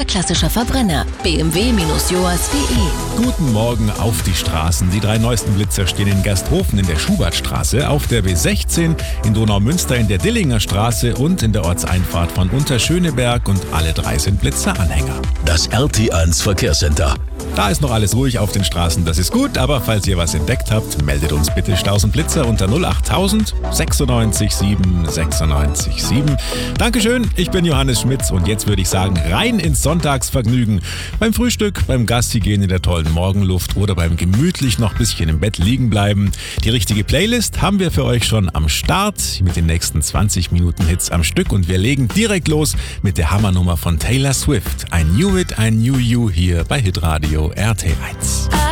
klassischer Verbrenner. bmw-joas.de. Guten Morgen auf die Straßen. Die 3 neuesten Blitzer stehen in Gersthofen in der Schubertstraße, auf der B16, in Donaumünster in der Dillinger Straße und in der Ortseinfahrt von Unterschöneberg, und alle 3 sind Blitzeranhänger. Das RT1 Verkehrscenter. Da ist noch alles ruhig auf den Straßen, das ist gut, aber falls ihr was entdeckt habt, meldet uns bitte Staus und Blitzer unter 08000 96 7 96 7. Dankeschön, ich bin Johannes Schmitz und jetzt würde ich sagen, rein ins Sonntagsvergnügen. Beim Frühstück, beim Gassi gehen in der tollen Morgenluft oder beim gemütlich noch ein bisschen im Bett liegen bleiben. Die richtige Playlist haben wir für euch schon am Start mit den nächsten 20 Minuten Hits am Stück, und wir legen direkt los mit der Hammernummer von Taylor Swift. I Knew It, I Knew You hier bei Hitradio RT1.